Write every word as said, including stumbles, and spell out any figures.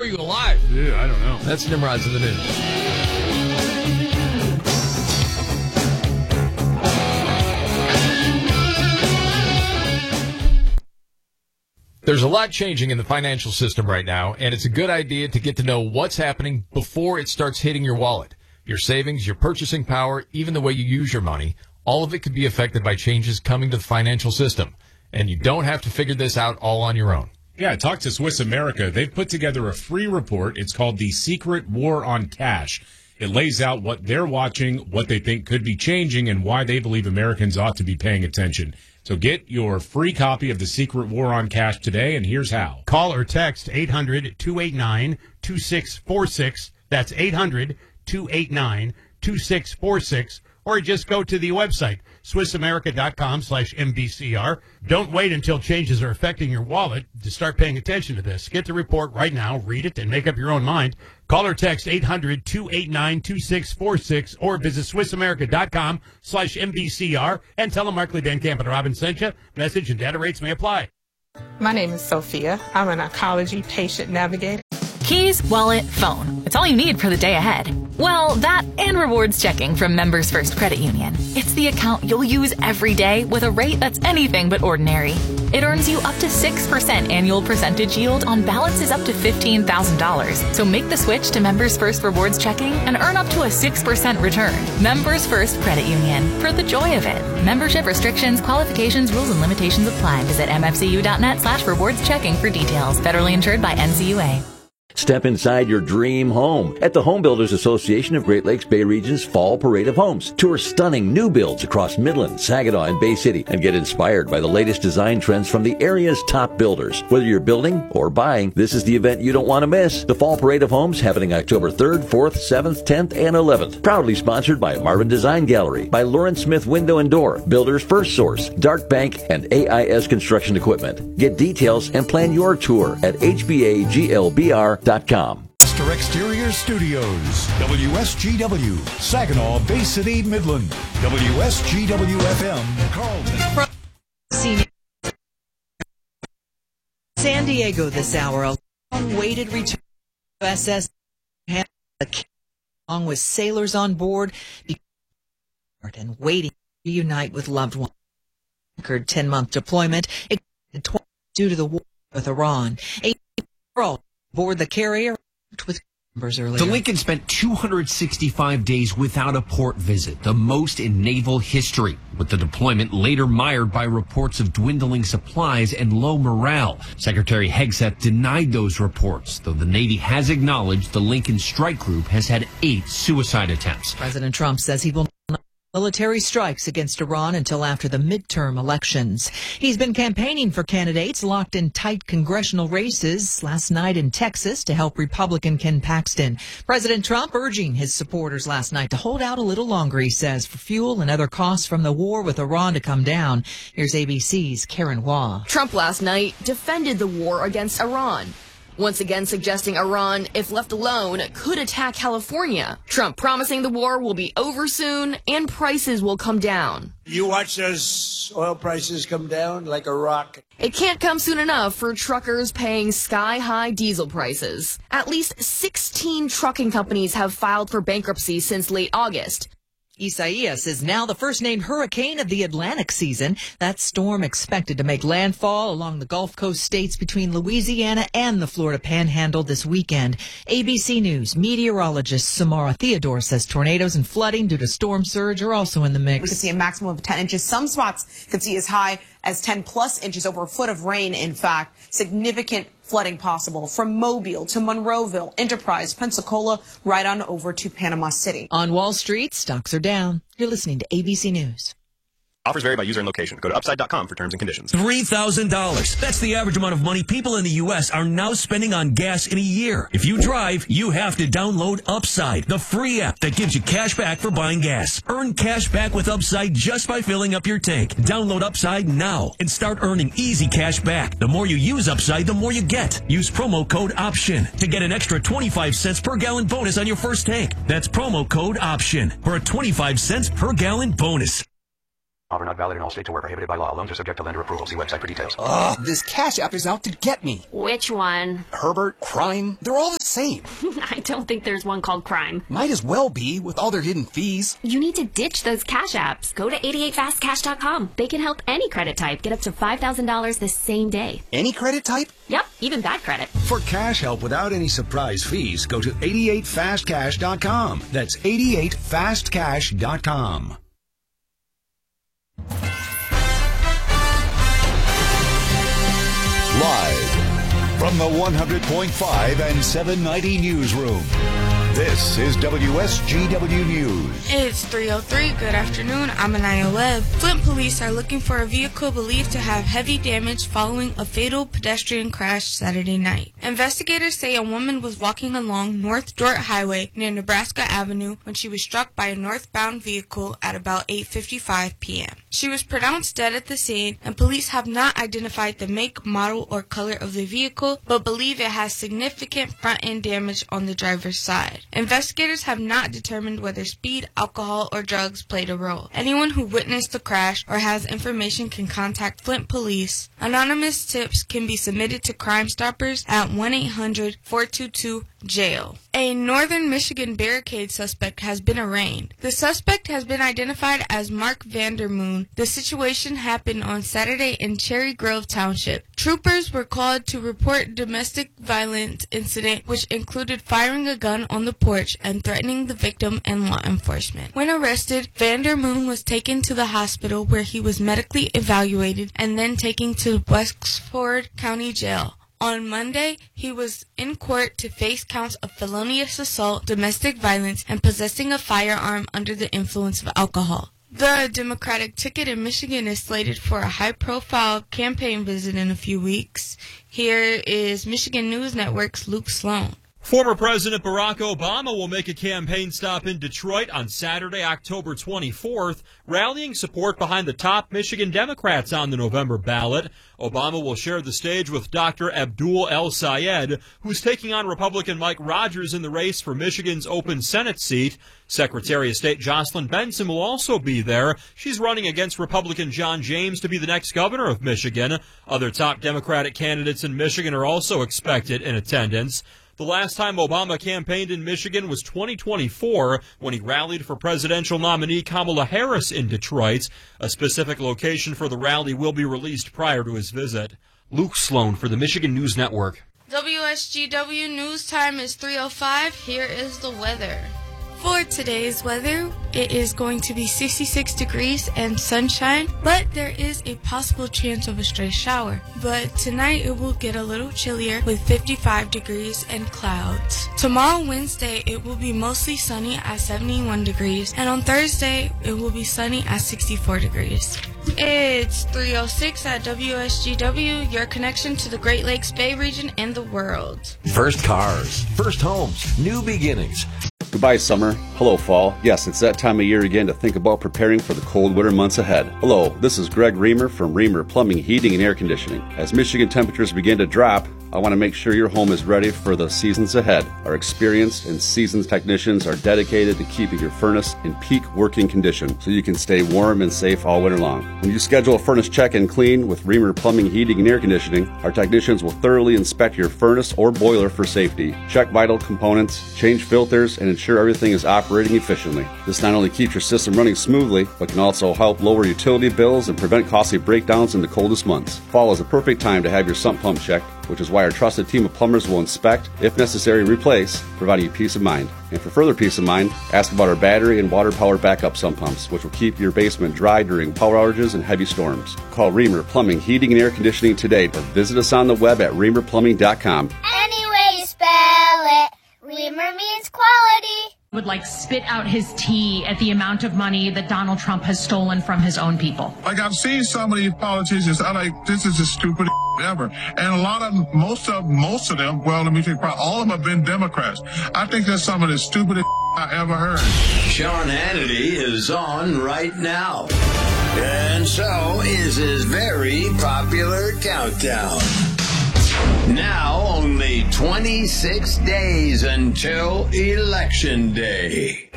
you alive? Yeah, I don't know. That's Nimrod's in the news. There's a lot changing in the financial system right now, and it's a good idea to get to know what's happening before it starts hitting your wallet. Your savings, your purchasing power, even the way you use your money, all of it could be affected by changes coming to the financial system. And you don't have to figure this out all on your own. Yeah, talk to Swiss America. They've put together a free report. It's called The Secret War on Cash. It lays out what they're watching, what they think could be changing, and why they believe Americans ought to be paying attention. So get your free copy of The Secret War on Cash today, and here's how. Call or text eight hundred, two eight nine, two six four six. That's eight hundred, two eight nine, two six four six. Or just go to the website, swissamerica.com slash MBCR. Don't wait until changes are affecting your wallet to start paying attention to this. Get the report right now, read it, and make up your own mind. Call or text eight hundred, two eight nine, two six four six or visit swissamerica.com slash MBCR and tell them Mark Lee, Dan Camp, and Robin sent you. Message and data rates may apply. My name is Sophia. I'm an oncology patient navigator. Keys, wallet, phone. It's all you need for the day ahead. Well, that and rewards checking from Members First Credit Union. It's the account you'll use every day with a rate that's anything but ordinary. It earns you up to six percent annual percentage yield on balances up to fifteen thousand dollars. So make the switch to Members First Rewards checking and earn up to a six percent return. Members First Credit Union. For the joy of it. Membership restrictions, qualifications, rules, and limitations apply. Visit mfcu.net slash rewards checking for details. Federally insured by N C U A. Step inside your dream home at the Home Builders Association of Great Lakes Bay Region's Fall Parade of Homes. Tour stunning new builds across Midland, Saginaw, and Bay City and get inspired by the latest design trends from the area's top builders. Whether you're building or buying, this is the event you don't want to miss. The Fall Parade of Homes happening October third, fourth, seventh, tenth, and eleventh. Proudly sponsored by Marvin Design Gallery, by Lawrence Smith Window and Door, Builders First Source, Dark Bank, and A I S Construction Equipment. Get details and plan your tour at H B A G L B R dot com. Master Exterior Studios, W S G W, Saginaw, Bay City, Midland, W S G W F M, Carlton. San Diego this hour, a long-awaited return to U S S along with sailors on board and waiting to reunite with loved ones. ten-month deployment due to the war with Iran. A girl aboard the carrier with members earlier. The Lincoln spent two hundred sixty-five days without a port visit, the most in naval history, with the deployment later mired by reports of dwindling supplies and low morale. Secretary Hegseth denied those reports, though the Navy has acknowledged the Lincoln strike group has had eight suicide attempts. President Trump says he will not military strikes against Iran until after the midterm elections. He's been campaigning for candidates locked in tight congressional races last night in Texas to help Republican Ken Paxton. President Trump urging his supporters last night to hold out a little longer, he says, for fuel and other costs from the war with Iran to come down. Here's A B C's Karen Waugh. Trump last night defended the war against Iran, once again suggesting Iran, if left alone, could attack California. Trump promising the war will be over soon and prices will come down. You watch those oil prices come down like a rock. It can't come soon enough for truckers paying sky-high diesel prices. At least sixteen trucking companies have filed for bankruptcy since late August. Isaias is now the first-named hurricane of the Atlantic season. That storm expected to make landfall along the Gulf Coast states between Louisiana and the Florida Panhandle this weekend. A B C News meteorologist Samara Theodore says tornadoes and flooding due to storm surge are also in the mix. We could see a maximum of ten inches. Some spots could see as high as ten plus inches, over a foot of rain, in fact. Significant flooding possible from Mobile to Monroeville, Enterprise, Pensacola, right on over to Panama City. On Wall Street, stocks are down. You're listening to A B C News. Offers vary by user and location. Go to upside dot com for terms and conditions. three thousand dollars. That's the average amount of money people in the U S are now spending on gas in a year. If you drive, you have to download Upside, the free app that gives you cash back for buying gas. Earn cash back with Upside just by filling up your tank. Download Upside now and start earning easy cash back. The more you use Upside, the more you get. Use promo code OPTION to get an extra twenty-five cents per gallon bonus on your first tank. That's promo code OPTION for a twenty-five cents per gallon bonus. Offer not valid in all states or where prohibited by law. Loans are subject to lender approval. See website for details. Ugh, this Cash App is out to get me. Which one? Herbert, Crime, they're all the same. I don't think there's one called crime. Might as well be, with all their hidden fees. You need to ditch those cash apps. Go to eighty-eight fast cash dot com. They can help any credit type get up to five thousand dollars the same day. Any credit type? Yep, even bad credit. For cash help without any surprise fees, go to eighty-eight fast cash dot com. That's eighty-eight fast cash dot com. Live from the one hundred point five and seven ninety newsroom, this is W S G W News. It's three oh three. Good afternoon. I'm Anaya Webb. Flint police are looking for a vehicle believed to have heavy damage following a fatal pedestrian crash Saturday night. Investigators say a woman was walking along North Dort Highway near Nebraska Avenue when she was struck by a northbound vehicle at about eight fifty-five p.m. She was pronounced dead at the scene, and police have not identified the make, model, or color of the vehicle, but believe it has significant front-end damage on the driver's side. Investigators have not determined whether speed, alcohol, or drugs played a role. Anyone who witnessed the crash or has information can contact Flint Police. Anonymous tips can be submitted to Crime Stoppers at one eight hundred four two two jail. A northern Michigan barricade suspect has been arraigned. The suspect has been identified as Mark Vandermoon. The situation happened on Saturday in Cherry Grove Township. Troopers were called to report domestic violence incident which included firing a gun on the porch and threatening the victim and law enforcement. When arrested, Vandermoon was taken to the hospital where he was medically evaluated and then taken to Wexford County Jail. On Monday, he was in court to face counts of felonious assault, domestic violence, and possessing a firearm under the influence of alcohol. The Democratic ticket in Michigan is slated for a high-profile campaign visit in a few weeks. Here is Michigan News Network's Luke Sloan. Former President Barack Obama will make a campaign stop in Detroit on Saturday, October twenty-fourth, rallying support behind the top Michigan Democrats on the November ballot. Obama will share the stage with Doctor Abdul El-Sayed, who's taking on Republican Mike Rogers in the race for Michigan's open Senate seat. Secretary of State Jocelyn Benson will also be there. She's running against Republican John James to be the next governor of Michigan. Other top Democratic candidates in Michigan are also expected in attendance. The last time Obama campaigned in Michigan was twenty twenty-four, when he rallied for presidential nominee Kamala Harris in Detroit. A specific location for the rally will be released prior to his visit. Luke Sloan for the Michigan News Network. W S G W News Time is three oh five. Here is the weather. For today's weather, it is going to be sixty-six degrees and sunshine, but there is a possible chance of a stray shower. But tonight it will get a little chillier with fifty-five degrees and clouds. Tomorrow, Wednesday, it will be mostly sunny at seventy-one degrees, and on Thursday, it will be sunny at sixty-four degrees. It's three oh six at W S G W, your connection to the Great Lakes Bay region and the world. First cars, first homes, new beginnings. Goodbye, summer. Hello, fall. Yes, it's that time of year again to think about preparing for the cold winter months ahead. Hello, this is Greg Reamer from Reamer Plumbing, Heating, and Air Conditioning. As Michigan temperatures begin to drop, I want to make sure your home is ready for the seasons ahead. Our experienced and seasoned technicians are dedicated to keeping your furnace in peak working condition so you can stay warm and safe all winter long. When you schedule a furnace check and clean with Reamer Plumbing, Heating, and Air Conditioning, our technicians will thoroughly inspect your furnace or boiler for safety, check vital components, change filters, and ensure everything is operating efficiently. This not only keeps your system running smoothly, but can also help lower utility bills and prevent costly breakdowns in the coldest months. Fall is a perfect time to have your sump pump checked, which is why our trusted team of plumbers will inspect, if necessary replace, providing you peace of mind. And for further peace of mind, ask about our battery and water-powered backup sump pumps, which will keep your basement dry during power outages and heavy storms. Call Reamer Plumbing, Heating, and Air Conditioning today, or visit us on the web at reamer plumbing dot com. Any way you spell it, Reamer means quality. Would like spit out his tea at the amount of money that Donald Trump has stolen from his own people. Like, I've seen some of these politicians, I like, this is the stupidest ever. And a lot of them, most of most of them, well, let me think, probably all of them have been Democrats. I think that's some of the stupidest I ever heard. Sean Hannity is on right now. And so is his very popular countdown. Now only twenty-six days until Election Day.